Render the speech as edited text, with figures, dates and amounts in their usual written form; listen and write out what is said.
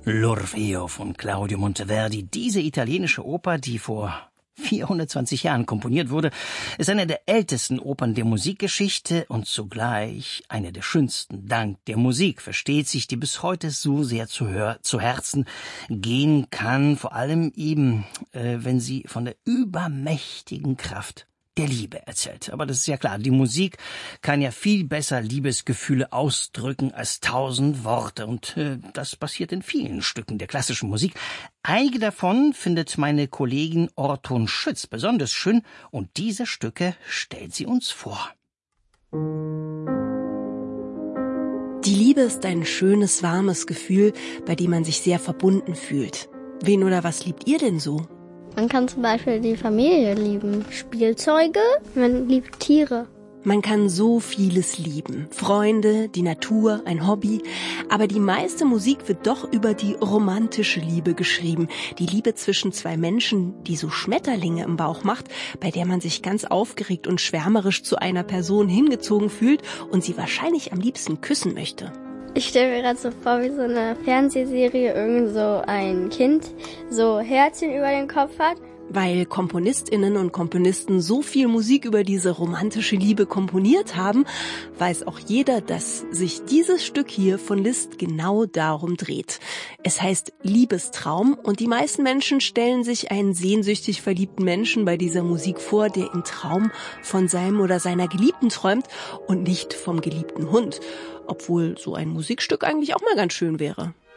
L'Orfeo von Claudio Monteverdi. Diese italienische Oper, die vor 420 Jahren komponiert wurde, ist eine der ältesten Opern der Musikgeschichte und zugleich eine der schönsten. Dank der Musik versteht sich, die bis heute so sehr zu Herzen gehen kann, vor allem eben, wenn sie von der übermächtigen Kraft der Liebe erzählt. Aber das ist ja klar, die Musik kann ja viel besser Liebesgefühle ausdrücken als 1000 Worte. Und das passiert in vielen Stücken der klassischen Musik. Einige davon findet meine Kollegin Orton Schütz besonders schön und diese Stücke stellt sie uns vor. Die Liebe ist ein schönes, warmes Gefühl, bei dem man sich sehr verbunden fühlt. Wen oder was liebt ihr denn so? Man kann zum Beispiel die Familie lieben, Spielzeuge, man liebt Tiere. Man kann so vieles lieben. Freunde, die Natur, ein Hobby. Aber die meiste Musik wird doch über die romantische Liebe geschrieben. Die Liebe zwischen zwei Menschen, die so Schmetterlinge im Bauch macht, bei der man sich ganz aufgeregt und schwärmerisch zu einer Person hingezogen fühlt und sie wahrscheinlich am liebsten küssen möchte. Ich stelle mir gerade so vor, wie so eine Fernsehserie irgend so ein Kind so Herzchen über den Kopf hat. Weil KomponistInnen und Komponisten so viel Musik über diese romantische Liebe komponiert haben, weiß auch jeder, dass sich dieses Stück hier von Liszt genau darum dreht. Es heißt Liebestraum und die meisten Menschen stellen sich einen sehnsüchtig verliebten Menschen bei dieser Musik vor, der im Traum von seinem oder seiner Geliebten träumt und nicht vom geliebten Hund. Obwohl so ein Musikstück eigentlich auch mal ganz schön wäre.